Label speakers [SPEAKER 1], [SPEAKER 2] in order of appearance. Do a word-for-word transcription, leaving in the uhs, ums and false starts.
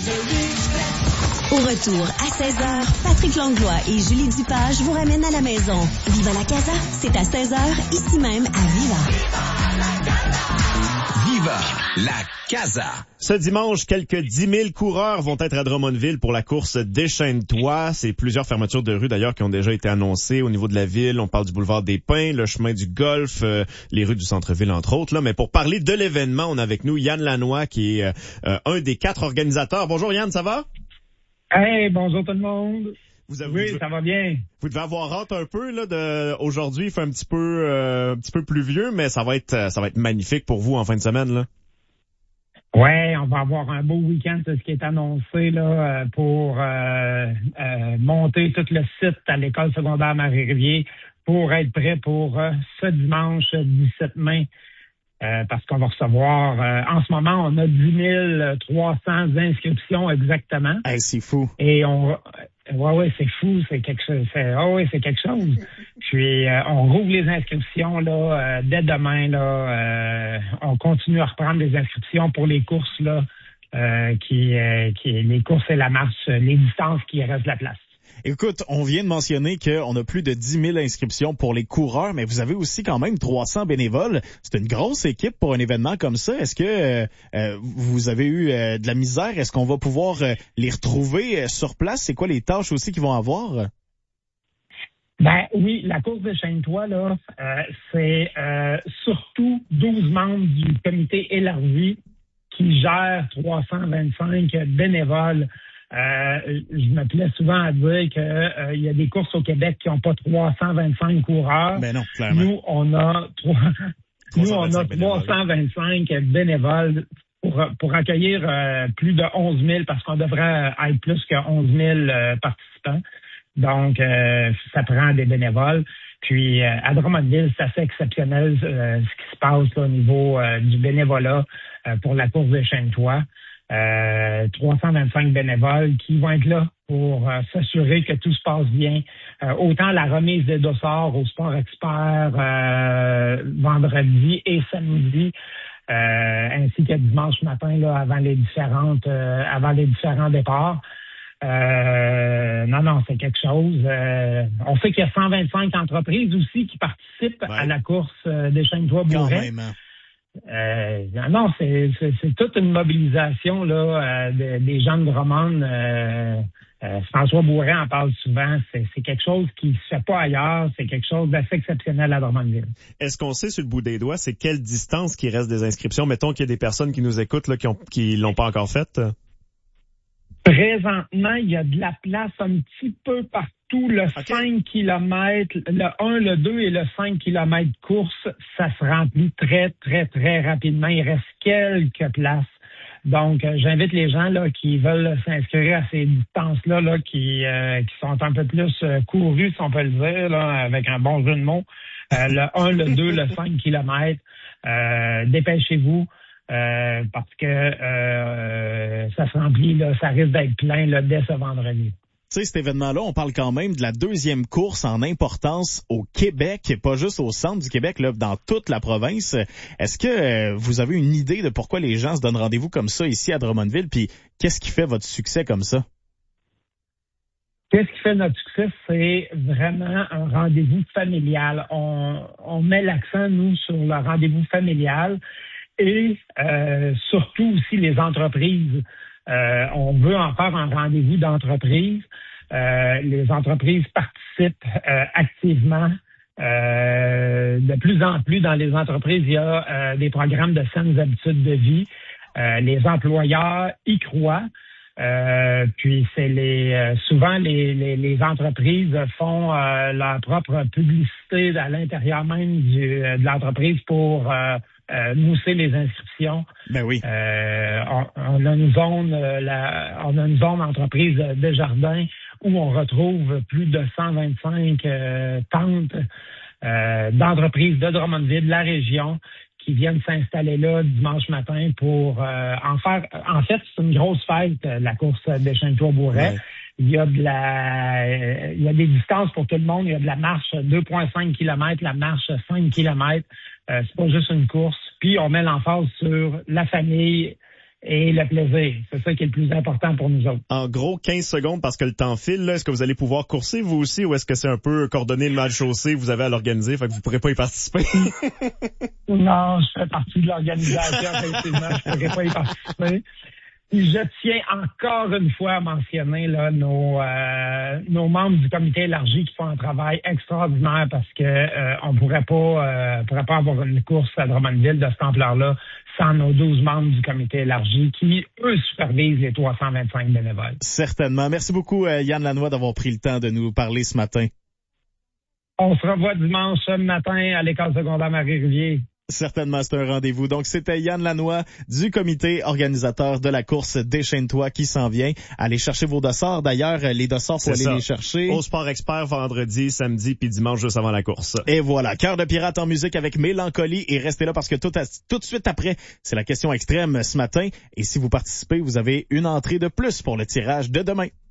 [SPEAKER 1] Au retour, à seize heures, Patrick Langlois et Julie Dupage vous ramènent à la maison. Viva la Casa, c'est à seize heures, ici même à Viva.
[SPEAKER 2] Viva la Casa.
[SPEAKER 3] Ce dimanche, quelques dix mille coureurs vont être à Drummondville pour la course Déchaîne-toi. C'est plusieurs fermetures de rues d'ailleurs qui ont déjà été annoncées au niveau de la ville. On parle du boulevard des Pins, le chemin du Golfe, euh, les rues du centre-ville entre autres. Là. Mais pour parler de l'événement, on a avec nous Yann Lanois qui est euh, un des quatre organisateurs. Bonjour Yann, ça va?
[SPEAKER 4] Hey, bonjour tout le monde.
[SPEAKER 3] Vous avez,
[SPEAKER 4] oui,
[SPEAKER 3] vous,
[SPEAKER 4] ça va bien.
[SPEAKER 3] Vous devez avoir hâte un peu là. De aujourd'hui, il fait un petit peu, euh, un petit peu pluvieux, mais ça va être, ça va être magnifique pour vous en fin de semaine là.
[SPEAKER 4] Ouais, on va avoir un beau week-end, c'est ce qui est annoncé là pour euh, euh, monter tout le site à l'école secondaire Marie-Rivier pour être prêt pour euh, ce dimanche dix-sept mai. Euh, parce qu'on va recevoir, euh, en ce moment, on a dix mille trois cents inscriptions exactement.
[SPEAKER 3] Hey, c'est fou.
[SPEAKER 4] Et on, ouais, ouais, c'est fou, c'est quelque chose, c'est, oh, ouais, c'est quelque chose. Puis, euh, on rouvre les inscriptions là euh, dès demain là. Euh, on continue à reprendre les inscriptions pour les courses là, euh, qui, euh, qui, les courses et la marche, les distances qui restent de la place.
[SPEAKER 5] Écoute, on vient de mentionner qu'on a plus de dix mille inscriptions pour les coureurs, mais vous avez aussi quand même trois cents bénévoles. C'est une grosse équipe pour un événement comme ça. Est-ce que euh, vous avez eu euh, de la misère? Est-ce qu'on va pouvoir euh, les retrouver euh, sur place? C'est quoi les tâches aussi qu'ils vont avoir?
[SPEAKER 4] Ben oui, la course Déchaîne-toi, là, euh, c'est euh, surtout douze membres du comité élargi qui gèrent trois cent vingt-cinq bénévoles. Euh, je me plais souvent à dire que euh, il y a des courses au Québec qui n'ont pas trois cent vingt-cinq coureurs.
[SPEAKER 5] Ben non, clairement.
[SPEAKER 4] Nous, on a trois, nous, on a trois cent vingt-cinq bénévoles pour, pour accueillir euh, plus de onze mille parce qu'on devrait être plus que onze mille euh, participants. Donc, euh, ça prend des bénévoles. Puis, euh, à Drummondville, c'est assez exceptionnel euh, ce qui se passe là, au niveau euh, du bénévolat euh, pour la course Déchaîne-toi. Euh, trois cent vingt-cinq bénévoles qui vont être là pour euh, s'assurer que tout se passe bien. Euh, autant la remise des dossards au Sport Expert euh, vendredi et samedi, euh, ainsi que dimanche matin là, avant les différentes euh, avant les différents départs. Euh, non, non, c'est quelque chose. Euh, on sait qu'il y a cent vingt-cinq entreprises aussi qui participent ouais. à la course euh, Déchaîne-toi Bourret. Euh, non, c'est, c'est, c'est toute une mobilisation là euh, de, des gens de Drummond. Euh, euh, François Bourret en parle souvent. C'est, c'est quelque chose qui ne se fait pas ailleurs. C'est quelque chose d'assez exceptionnel à Drummondville.
[SPEAKER 3] Est-ce qu'on sait sur le bout des doigts, c'est quelle distance qui reste des inscriptions? Mettons qu'il y a des personnes qui nous écoutent là, qui ont, qui l'ont pas encore faite.
[SPEAKER 4] Présentement, il y a de la place un petit peu partout. Le okay. cinq kilomètres, le un, le deux et le cinq kilomètres course, ça se remplit très, très, très rapidement. Il reste quelques places. Donc, euh, j'invite les gens là qui veulent s'inscrire à ces distances-là, là, qui, euh, qui sont un peu plus euh, courues, si on peut le dire, là, avec un bon jeu de mots. Euh, le un, le deux, le cinq kilomètres. Euh, dépêchez-vous. Euh, parce que euh, ça se remplit, là, ça risque d'être plein là, dès ce vendredi.
[SPEAKER 5] Tu sais, cet événement-là, on parle quand même de la deuxième course en importance au Québec, pas juste au centre du Québec, là, dans toute la province. Est-ce que euh, vous avez une idée de pourquoi les gens se donnent rendez-vous comme ça ici à Drummondville, puis qu'est-ce qui fait votre succès comme ça?
[SPEAKER 4] Qu'est-ce qui fait notre succès? C'est vraiment un rendez-vous familial. On, on met l'accent, nous, sur le rendez-vous familial. Et euh, surtout aussi les entreprises. Euh, on veut en faire un rendez-vous d'entreprise. Euh, les entreprises participent euh, activement. Euh, de plus en plus dans les entreprises, il y a euh, des programmes de saines habitudes de vie. Euh, les employeurs y croient. Euh, puis c'est les euh, souvent les, les, les entreprises font euh, leur propre publicité à l'intérieur même du, de l'entreprise pour euh, Euh, mousser les inscriptions.
[SPEAKER 5] Ben oui.
[SPEAKER 4] Euh, on, on a une zone, euh, la, on a une zone entreprise Desjardins où on retrouve plus de cent vingt-cinq euh, tentes euh, d'entreprises de Drummondville, de la région, qui viennent s'installer là dimanche matin pour euh, en faire. En fait, c'est une grosse fête, la course Déchaîne-toi Bourret. Ouais. Il y a de la, il y a des distances pour tout le monde. Il y a de la marche deux virgule cinq kilomètres, la marche cinq kilomètres. Euh, c'est pas juste une course. Puis on met l'emphase sur la famille et le plaisir. C'est ça qui est le plus important pour nous autres.
[SPEAKER 3] En gros, quinze secondes parce que le temps file. Là. Est-ce que vous allez pouvoir courser vous aussi ou est-ce que c'est un peu coordonner le match chaussée, vous avez à l'organiser, fait que vous pourrez pas y participer?
[SPEAKER 4] Non, je fais partie de l'organisation, effectivement, je pourrais pas y participer. Je tiens encore une fois à mentionner là, nos, euh, nos membres du comité élargi qui font un travail extraordinaire parce que euh, on pourrait pas euh, pourrait pas avoir une course à Drummondville de cette ampleur-là sans nos douze membres du comité élargi qui, eux, supervisent les trois cent vingt-cinq bénévoles.
[SPEAKER 5] Certainement. Merci beaucoup, euh, Yann Lanois, d'avoir pris le temps de nous parler ce matin.
[SPEAKER 4] On se revoit dimanche matin à l'école secondaire Marie-Rivier.
[SPEAKER 5] Certainement, c'est un rendez-vous. Donc, c'était Yann Lanois du comité organisateur de la course Déchaîne-toi qui s'en vient. Allez chercher vos dossards. D'ailleurs, les dossards, faut aller ça. les chercher.
[SPEAKER 3] Au Sport Expert, vendredi, samedi, puis dimanche, juste avant la course.
[SPEAKER 5] Et voilà, Cœur de pirate en musique avec Mélancolie. Et restez là parce que tout, à, tout de suite après, c'est la question extrême ce matin. Et si vous participez, vous avez une entrée de plus pour le tirage de demain.